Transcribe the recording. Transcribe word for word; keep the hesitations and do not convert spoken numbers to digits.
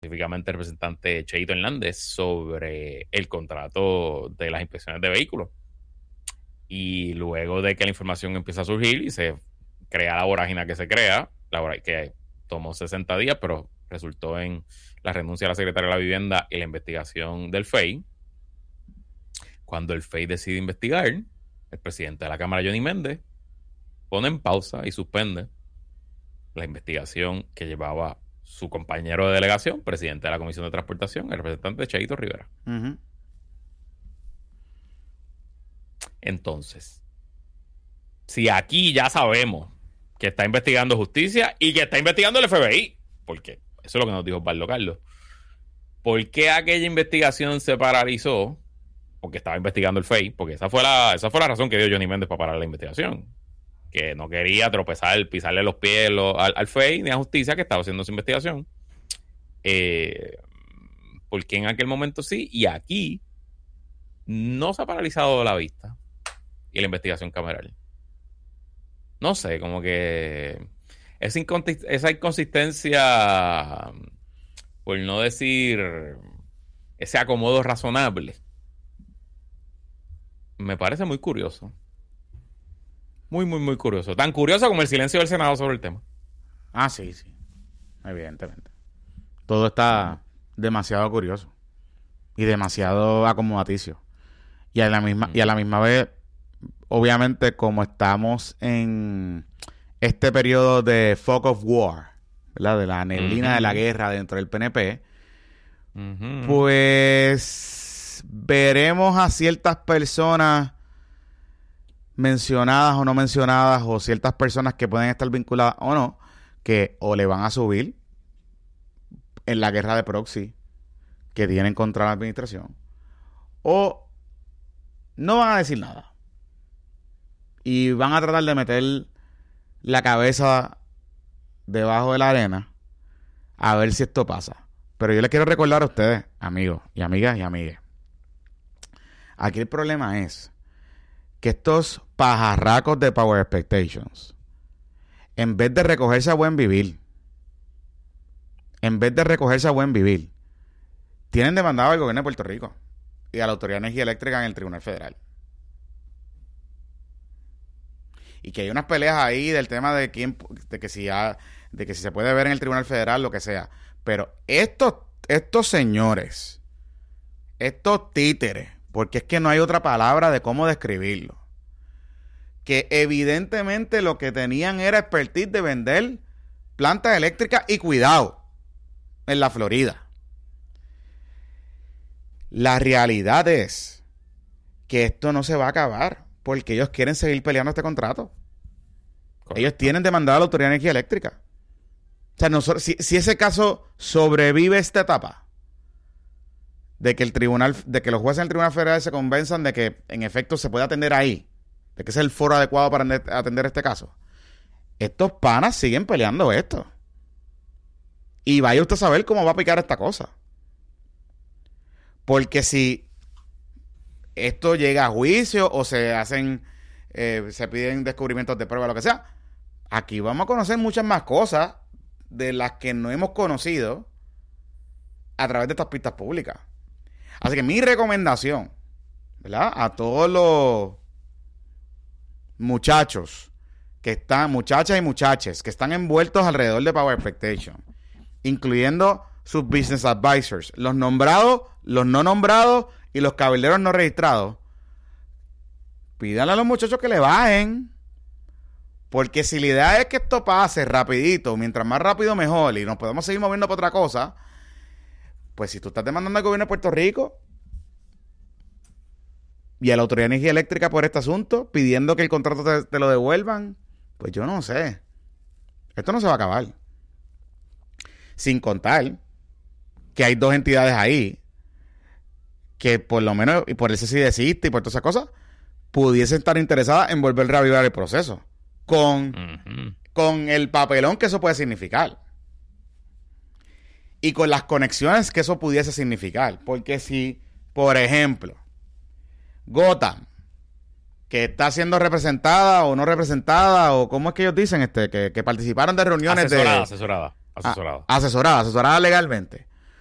específicamente el representante Cheito Hernández, sobre el contrato de las inspecciones de vehículos. Y luego de que la información empieza a surgir y se crea la vorágine que se crea, la vorágine que tomó sesenta días, pero resultó en la renuncia de la secretaria de la Vivienda y la investigación del F E I. Cuando el F E I decide investigar, el presidente de la Cámara, Johnny Méndez, pone en pausa y suspende la investigación que llevaba su compañero de delegación, presidente de la Comisión de Transportación, el representante Cheito Rivera. Uh-huh. Entonces, si aquí ya sabemos que está investigando justicia y que está investigando el F B I, porque eso es lo que nos dijo Osvaldo Carlos, ¿por qué aquella investigación se paralizó? Porque estaba investigando el F E I, porque esa fue la, esa fue la razón que dio Johnny Méndez para parar la investigación, que no quería tropezar, pisarle los pies lo, al, al F E I ni a justicia que estaba haciendo su investigación. Eh, porque en aquel momento sí, y aquí no se ha paralizado la vista y la investigación cameral. No sé, como que esa, inconsist- esa inconsistencia, por no decir ese acomodo razonable, me parece muy curioso. Muy, muy, muy curioso. Tan curioso como el silencio del Senado sobre el tema. Ah, sí, sí. Evidentemente. Todo está demasiado curioso y demasiado acomodaticio. Y a la misma, y a la misma vez, obviamente, como estamos en este periodo de fog of war, ¿verdad? De la neblina uh-huh. de la guerra dentro del P N P, uh-huh. pues veremos a ciertas personas mencionadas o no mencionadas, o ciertas personas que pueden estar vinculadas o no, que o le van a subir en la guerra de proxy que tienen contra la administración, o no van a decir nada y van a tratar de meter la cabeza debajo de la arena a ver si esto pasa. Pero yo les quiero recordar a ustedes, amigos y amigas y amigues, aquí el problema es que estos pajarracos de Power Expectations, en vez de recogerse a buen vivir, en vez de recogerse a buen vivir, tienen demandado al gobierno de Puerto Rico y a la Autoridad de Energía Eléctrica en el Tribunal Federal. Y que hay unas peleas ahí del tema de quién, de que si ha, de que si se puede ver en el Tribunal Federal, lo que sea. Pero estos, estos señores, estos títeres, porque es que no hay otra palabra de cómo describirlo, que evidentemente lo que tenían era expertise de vender plantas eléctricas y cuidado en la Florida. La realidad es que esto no se va a acabar porque ellos quieren seguir peleando este contrato. Correcto. Ellos tienen demandado a la Autoridad de Energía Eléctrica. O sea, nosotros, si, si ese caso sobrevive esta etapa de que el tribunal, de que los jueces del Tribunal Federal se convenzan de que en efecto se puede atender ahí, de que ese es el foro adecuado para atender este caso, estos panas siguen peleando esto. Y vaya usted a saber cómo va a picar esta cosa. Porque si esto llega a juicio o se hacen, eh, se piden descubrimientos de prueba, lo que sea, aquí vamos a conocer muchas más cosas de las que no hemos conocido a través de estas pistas públicas. Así que mi recomendación, ¿verdad?, a todos los muchachos que están, muchachas y muchaches que están envueltos alrededor de Power Expectation, incluyendo sus business advisors, los nombrados, los no nombrados y los cabilderos no registrados, pídanle a los muchachos que le bajen, porque si la idea es que esto pase rapidito, mientras más rápido mejor, y nos podemos seguir moviendo por otra cosa, pues si tú estás demandando al gobierno de Puerto Rico y a la Autoridad de Energía Eléctrica por este asunto, pidiendo que el contrato te, te lo devuelvan, pues yo no sé. Esto no se va a acabar. Sin contar que hay dos entidades ahí que por lo menos, y por eso sí desiste y por todas esas cosas, pudiesen estar interesadas en volver a reavivar el proceso. Con, uh-huh. con el papelón que eso puede significar. Y con las conexiones que eso pudiese significar. Porque si, por ejemplo, Gotham, que está siendo representada o no representada, o cómo es que ellos dicen, este, que, que participaron de reuniones asesorada, de... Asesorada, asesorada. A, asesorada, asesorada legalmente.